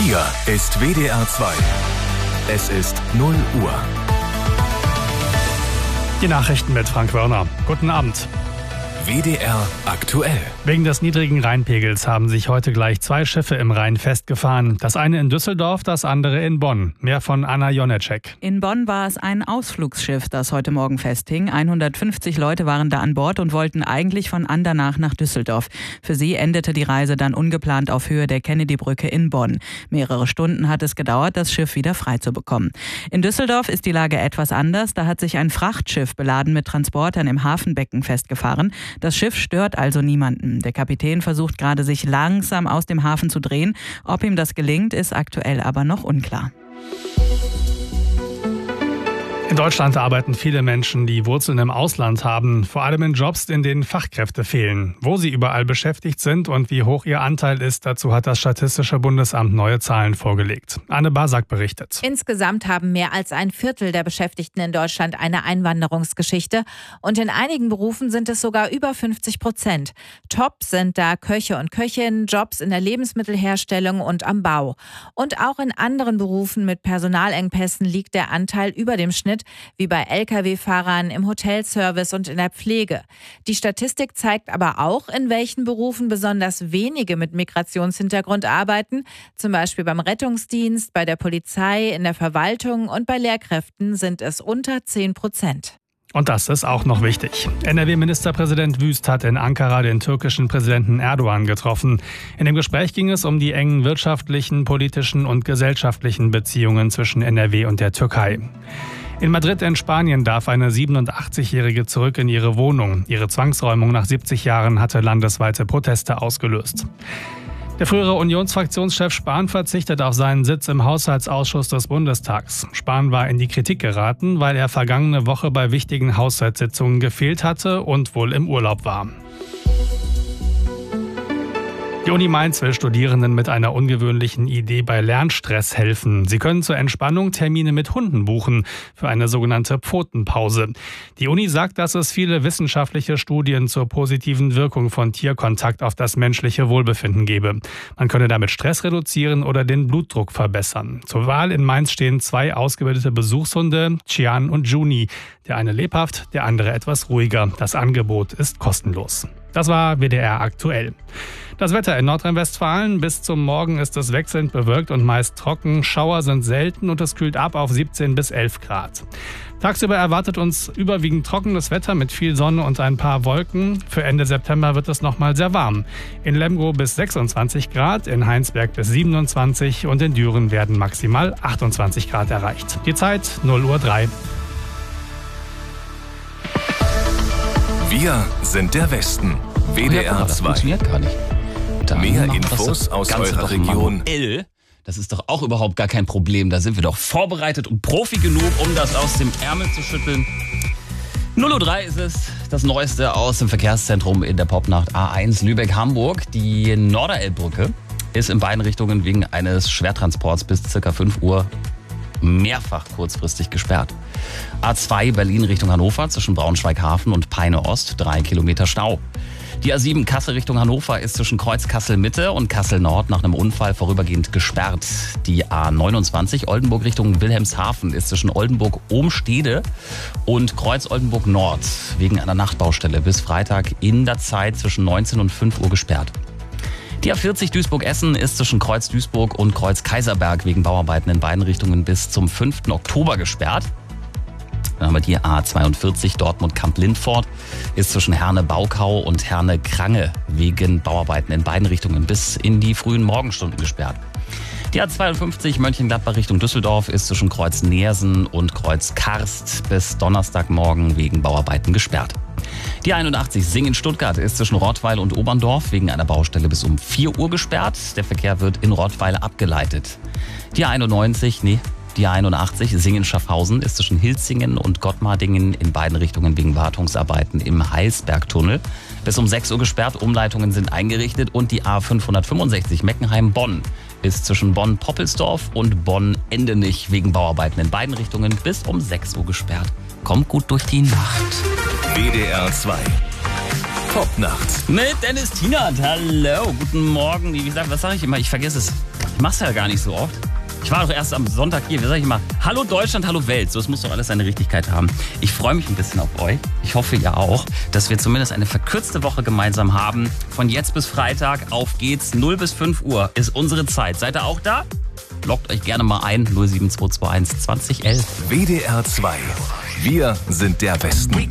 Hier ist WDR 2. Es ist 0 Uhr. Die Nachrichten mit Frank Wörner. Guten Abend. WDR aktuell. Wegen des niedrigen Rheinpegels haben sich heute gleich 2 Schiffe im Rhein festgefahren. Das eine in Düsseldorf, das andere in Bonn. Mehr von Anna Jonecek. In Bonn war es ein Ausflugsschiff, das heute Morgen festhing. 150 Leute waren da an Bord und wollten eigentlich von Andernach nach Düsseldorf. Für sie endete die Reise dann ungeplant auf Höhe der Kennedy-Brücke in Bonn. Mehrere Stunden hat es gedauert, das Schiff wieder freizubekommen. In Düsseldorf ist die Lage etwas anders. Da hat sich ein Frachtschiff beladen mit Transportern im Hafenbecken festgefahren. Das Schiff stört also niemanden. Der Kapitän versucht gerade, sich langsam aus dem Hafen zu drehen. Ob ihm das gelingt, ist aktuell aber noch unklar. In Deutschland arbeiten viele Menschen, die Wurzeln im Ausland haben, vor allem in Jobs, in denen Fachkräfte fehlen. Wo sie überall beschäftigt sind und wie hoch ihr Anteil ist, dazu hat das Statistische Bundesamt neue Zahlen vorgelegt. Anne Basak berichtet. Insgesamt haben mehr als ein Viertel der Beschäftigten in Deutschland eine Einwanderungsgeschichte und in einigen Berufen sind es sogar über 50%. Top sind da Köche und Köchinnen, Jobs in der Lebensmittelherstellung und am Bau. Und auch in anderen Berufen mit Personalengpässen liegt der Anteil über dem Schnitt, wie bei Lkw-Fahrern, im Hotelservice und in der Pflege. Die Statistik zeigt aber auch, in welchen Berufen besonders wenige mit Migrationshintergrund arbeiten. Zum Beispiel beim Rettungsdienst, bei der Polizei, in der Verwaltung und bei Lehrkräften sind es unter 10%. Und das ist auch noch wichtig. NRW-Ministerpräsident Wüst hat in Ankara den türkischen Präsidenten Erdogan getroffen. In dem Gespräch ging es um die engen wirtschaftlichen, politischen und gesellschaftlichen Beziehungen zwischen NRW und der Türkei. In Madrid in Spanien darf eine 87-Jährige zurück in ihre Wohnung. Ihre Zwangsräumung nach 70 Jahren hatte landesweite Proteste ausgelöst. Der frühere Unionsfraktionschef Spahn verzichtet auf seinen Sitz im Haushaltsausschuss des Bundestags. Spahn war in die Kritik geraten, weil er vergangene Woche bei wichtigen Haushaltssitzungen gefehlt hatte und wohl im Urlaub war. Die Uni Mainz will Studierenden mit einer ungewöhnlichen Idee bei Lernstress helfen. Sie können zur Entspannung Termine mit Hunden buchen für eine sogenannte Pfotenpause. Die Uni sagt, dass es viele wissenschaftliche Studien zur positiven Wirkung von Tierkontakt auf das menschliche Wohlbefinden gebe. Man könne damit Stress reduzieren oder den Blutdruck verbessern. Zur Wahl in Mainz stehen 2 ausgebildete Besuchshunde, Chian und Juni. Der eine lebhaft, der andere etwas ruhiger. Das Angebot ist kostenlos. Das war WDR aktuell. Das Wetter in Nordrhein-Westfalen: bis zum Morgen ist es wechselnd bewölkt und meist trocken. Schauer sind selten und es kühlt ab auf 17 bis 11 Grad. Tagsüber erwartet uns überwiegend trockenes Wetter mit viel Sonne und ein paar Wolken. Für Ende September wird es nochmal sehr warm. In Lemgo bis 26 Grad, in Heinsberg bis 27 und in Düren werden maximal 28 Grad erreicht. Die Zeit 0:03 Uhr. Wir sind der Westen. WDR 2. Das funktioniert gar nicht. Dann Mehr machen wir Infos aus Ganze eurer doch Region. manuell. Das ist doch auch überhaupt gar kein Problem. Da sind wir doch vorbereitet und Profi genug, um das aus dem Ärmel zu schütteln. 0:03 Uhr ist es. Das Neueste aus dem Verkehrszentrum in der Popnacht A1 Lübeck-Hamburg. Die Norderelbbrücke ist in beiden Richtungen wegen eines Schwertransports bis ca. 5 Uhr mehrfach kurzfristig gesperrt. A2 Berlin Richtung Hannover zwischen Braunschweig-Hafen und Peine-Ost 3 Kilometer Stau. Die A7 Kassel Richtung Hannover ist zwischen Kreuz Kassel-Mitte und Kassel-Nord nach einem Unfall vorübergehend gesperrt. Die A29 Oldenburg Richtung Wilhelmshaven ist zwischen Oldenburg-Ohmstede und Kreuz Oldenburg-Nord wegen einer Nachtbaustelle bis Freitag in der Zeit zwischen 19 und 5 Uhr gesperrt. Die A40 Duisburg-Essen ist zwischen Kreuz Duisburg und Kreuz Kaiserberg wegen Bauarbeiten in beiden Richtungen bis zum 5. Oktober gesperrt. Dann haben wir die A42 Dortmund-Kamp-Lindfort ist zwischen Herne-Baukau und Herne-Krange wegen Bauarbeiten in beiden Richtungen bis in die frühen Morgenstunden gesperrt. Die A52 Mönchengladbach Richtung Düsseldorf ist zwischen Kreuz Neersen und Kreuz Karst bis Donnerstagmorgen wegen Bauarbeiten gesperrt. Die 81 Singen-Stuttgart ist zwischen Rottweil und Oberndorf wegen einer Baustelle bis um 4 Uhr gesperrt. Der Verkehr wird in Rottweil abgeleitet. Die 81 Singen-Schaffhausen ist zwischen Hilzingen und Gottmardingen in beiden Richtungen wegen Wartungsarbeiten im Heilsbergtunnel bis um 6 Uhr gesperrt. Umleitungen sind eingerichtet und die A565 Meckenheim-Bonn ist zwischen Bonn-Poppelsdorf und Bonn-Endenich wegen Bauarbeiten in beiden Richtungen bis um 6 Uhr gesperrt. Kommt gut durch die Nacht. WDR 2. Popnacht. Mit Dennis Tienert. Hallo, guten Morgen. Wie gesagt, was sage ich immer? Ich vergesse es. Ich mache es ja gar nicht so oft. Ich war doch erst am Sonntag hier. Wie sage ich immer? Hallo Deutschland, hallo Welt. So, es muss doch alles seine Richtigkeit haben. Ich freue mich ein bisschen auf euch. Ich hoffe ihr auch, dass wir zumindest eine verkürzte Woche gemeinsam haben. Von jetzt bis Freitag. Auf geht's. 0 bis 5 Uhr ist unsere Zeit. Seid ihr auch da? Loggt euch gerne mal ein. 07221 2011. WDR 2. Wir sind der Westen.